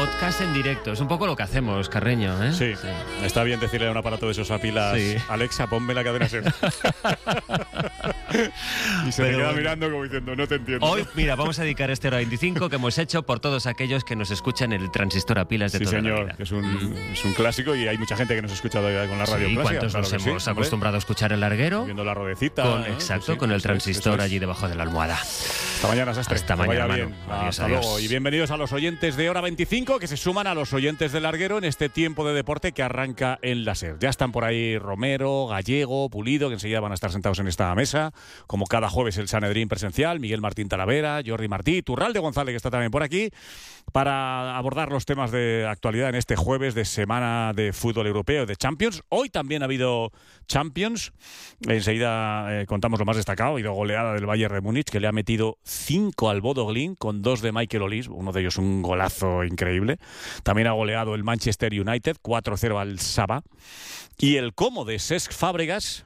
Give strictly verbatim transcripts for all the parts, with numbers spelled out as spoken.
podcast en directo. Es un poco lo que hacemos, Carreño, ¿eh? Sí, sí. Está bien decirle a un aparato de esos a pilas, sí. Alexa, ponme la cadena SER. Y se Pero, te queda mirando como diciendo, no te entiendo. Hoy, mira, vamos a dedicar este hora veinticinco que hemos hecho por todos aquellos que nos escuchan en el transistor a pilas de sí, toda señor, la vida. Que es un, mm. es un clásico y hay mucha gente que nos ha escuchado con la radio sí, clásica. ¿Cuántos claro nos hemos sí, acostumbrado a escuchar el larguero? Viendo la rodecita. Con, ¿no? exacto, Pues sí, con el transistor es. allí debajo de la almohada. Hasta mañana, Sastre. Hasta mañana, bien. Adiós, Hasta adiós. luego. Y bienvenidos a los oyentes de Hora veinticinco que se suman a los oyentes del larguero en este tiempo de deporte que arranca en la SER. Ya están por ahí Romero, Gallego, Pulido, que enseguida van a estar sentados en esta mesa. Como cada jueves el Sanedrín presencial, Miguel Martín Talavera, Jordi Martí, Turralde González, que está también por aquí, para abordar los temas de actualidad en este jueves de semana de fútbol europeo, de Champions. Hoy también ha habido Champions. Enseguida eh, contamos lo más destacado. Ha habido goleada del Bayern de Múnich, que le ha metido cinco al Bodo Glimt, con dos de Michael Olise, uno de ellos un golazo increíble. También ha goleado el Manchester United, cuatro cero al Saba. Y el Como de Cesc Fábregas,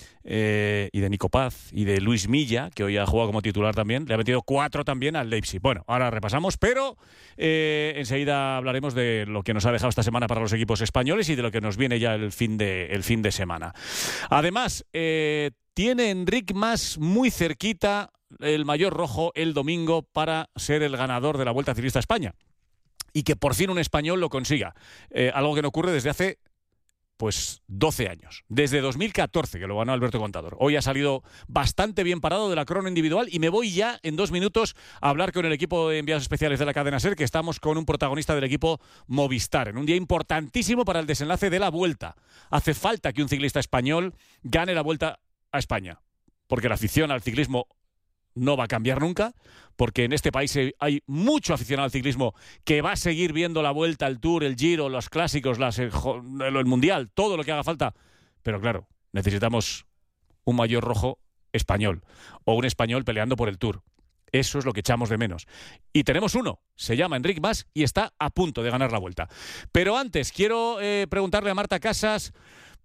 Eh, y de Nico Paz y de Luis Milla, que hoy ha jugado como titular también, le ha metido cuatro también al Leipzig. Bueno, ahora repasamos, pero eh, enseguida hablaremos de lo que nos ha dejado esta semana para los equipos españoles y de lo que nos viene ya el fin de, el fin de semana. Además, eh, tiene Enric Mas muy cerquita el maillot rojo el domingo para ser el ganador de la Vuelta Ciclista a España. Y que por fin un español lo consiga. Eh, algo que no ocurre desde hace pues doce años, desde dos mil catorce que lo ganó Alberto Contador. Hoy ha salido bastante bien parado de la crono individual y me voy ya en dos minutos a hablar con el equipo de enviados especiales de la cadena SER, que estamos con un protagonista del equipo Movistar, en un día importantísimo para el desenlace de la Vuelta. Hace falta que un ciclista español gane la Vuelta a España, porque la afición al ciclismo no va a cambiar nunca, porque en este país hay mucho aficionado al ciclismo que va a seguir viendo la Vuelta, el Tour, el Giro, los clásicos, las, el, el Mundial, todo lo que haga falta. Pero claro, necesitamos un maillot rojo español o un español peleando por el Tour. Eso es lo que echamos de menos. Y tenemos uno, se llama Enric Mas y está a punto de ganar la Vuelta. Pero antes, quiero eh, preguntarle a Marta Casas,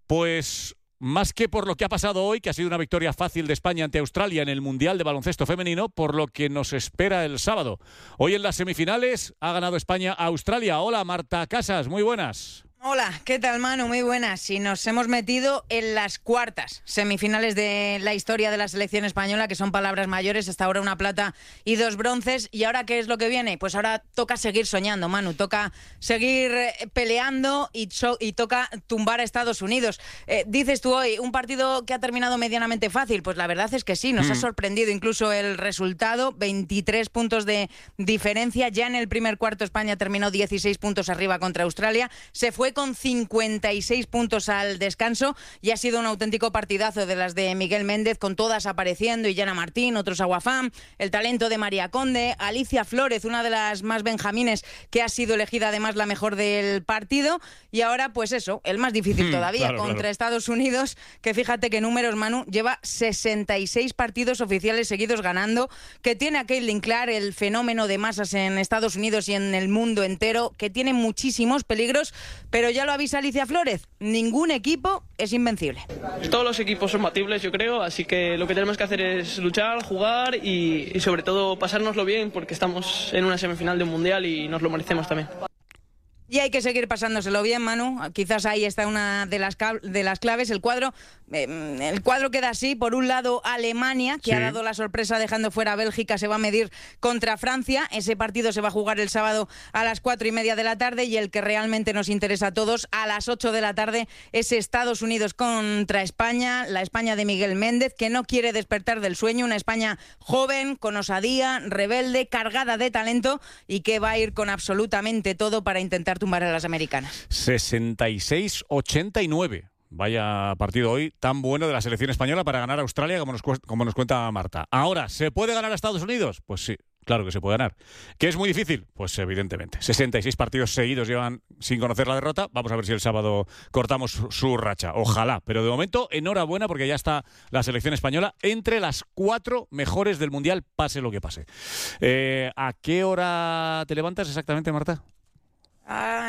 pues más que por lo que ha pasado hoy, que ha sido una victoria fácil de España ante Australia en el Mundial de Baloncesto Femenino, por lo que nos espera el sábado. Hoy en las semifinales ha ganado España a Australia. Hola, Marta Casas, muy buenas. Hola, ¿qué tal, Manu? Muy buenas. Y nos hemos metido en las cuartas semifinales de la historia de la selección española, que son palabras mayores. Hasta ahora una plata y dos bronces. ¿Y ahora qué es lo que viene? Pues ahora toca seguir soñando, Manu. Toca seguir peleando y, so- y toca tumbar a Estados Unidos. Eh, dices tú hoy, un partido que ha terminado medianamente fácil. Pues la verdad es que sí, nos mm. ha sorprendido incluso el resultado. veintitrés puntos de diferencia. Ya en el primer cuarto España terminó dieciséis puntos arriba contra Australia. Se fue con cincuenta y seis puntos al descanso y ha sido un auténtico partidazo de las de Miguel Méndez, con todas apareciendo, y Yana Martín, otros Aguafam, el talento de María Conde, Alicia Flórez, una de las más benjamines que ha sido elegida además la mejor del partido, y ahora pues eso, el más difícil todavía, claro, contra claro. Estados Unidos, que fíjate que números, Manu, lleva sesenta y seis partidos oficiales seguidos ganando, que tiene a Caitlin Clark, el fenómeno de masas en Estados Unidos y en el mundo entero, que tiene muchísimos peligros, pero ya lo avisa Alicia Flórez, ningún equipo es invencible. Todos los equipos son batibles, yo creo, así que lo que tenemos que hacer es luchar, jugar y, y sobre todo pasárnoslo bien, porque estamos en una semifinal de un mundial y nos lo merecemos también. Y hay que seguir pasándoselo bien, Manu. Quizás ahí está una de las, de las claves. El cuadro eh, el cuadro queda así. Por un lado, Alemania, que sí. ha dado la sorpresa dejando fuera a Bélgica, se va a medir contra Francia. Ese partido se va a jugar el sábado a las cuatro y media de la tarde. Y el que realmente nos interesa a todos, a las ocho de la tarde, es Estados Unidos contra España. La España de Miguel Méndez, que no quiere despertar del sueño. Una España joven, con osadía, rebelde, cargada de talento, y que va a ir con absolutamente todo para intentar tumbar a las americanas. sesenta y seis ochenta y nueve. Vaya partido hoy tan bueno de la selección española para ganar a Australia, como nos, como nos cuenta Marta. Ahora, ¿se puede ganar a Estados Unidos? Pues sí, claro que se puede ganar. ¿Que es muy difícil? Pues evidentemente. sesenta y seis partidos seguidos llevan sin conocer la derrota. Vamos a ver si el sábado cortamos su, su racha. Ojalá. Pero de momento, enhorabuena, porque ya está la selección española entre las cuatro mejores del Mundial, pase lo que pase. Eh, ¿A qué hora te levantas exactamente, Marta? Ah,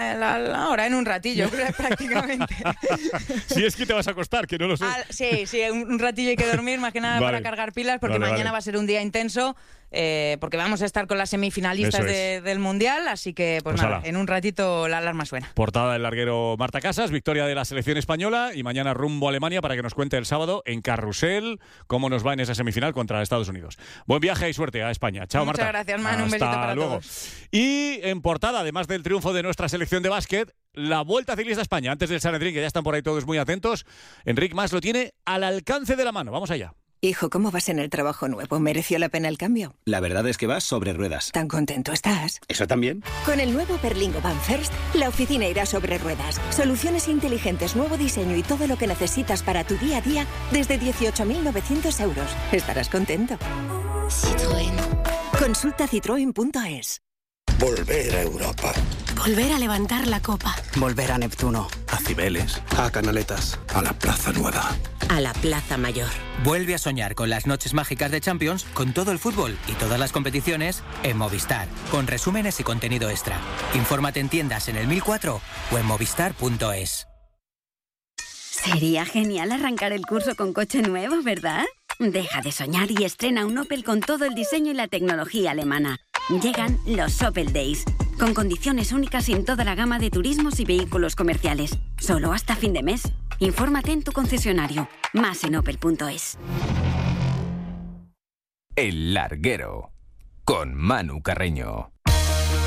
la, la, la hora, en un ratillo, prácticamente. Si es que te vas a acostar, que no lo sé. Al, sí, sí, un, un ratillo hay que dormir, más que nada vale. para cargar pilas, porque vale, mañana vale. va a ser un día intenso. Eh, porque vamos a estar con las semifinalistas de, del Mundial, así que pues, pues nada, en un ratito la alarma suena. Portada del larguero Marta Casas, victoria de la selección española y mañana rumbo a Alemania para que nos cuente el sábado en Carrusel cómo nos va en esa semifinal contra Estados Unidos. Buen viaje y suerte a España. Chao, Muchas Marta. Muchas gracias, Manu. Un besito para luego. todos. Y en portada, además del triunfo de nuestra selección de básquet, la Vuelta Ciclista a España, antes del Sanedrín, que ya están por ahí todos muy atentos. Enric Mas lo tiene al alcance de la mano. Vamos allá. Hijo, ¿cómo vas en el trabajo nuevo? ¿Mereció la pena el cambio? La verdad es que vas sobre ruedas. ¿Tan contento estás? ¿Eso también? Con el nuevo Berlingo Van First, la oficina irá sobre ruedas. Soluciones inteligentes, nuevo diseño y todo lo que necesitas para tu día a día desde dieciocho mil novecientos euros. Estarás contento. Citroën. Consulta citroen punto es. Volver a Europa. Volver a levantar la copa. Volver a Neptuno. A Cibeles. A Canaletas. A la Plaza Nueva. A la Plaza Mayor. Vuelve a soñar con las noches mágicas de Champions, con todo el fútbol y todas las competiciones en Movistar, con resúmenes y contenido extra. Infórmate en tiendas en el mil cuatro o en movistar punto es. Sería genial arrancar el curso con coche nuevo, ¿verdad? Deja de soñar y estrena un Opel con todo el diseño y la tecnología alemana. Llegan los Opel Days, con condiciones únicas en toda la gama de turismos y vehículos comerciales. Solo hasta fin de mes. Infórmate en tu concesionario. Más en opel punto es. El Larguero, con Manu Carreño.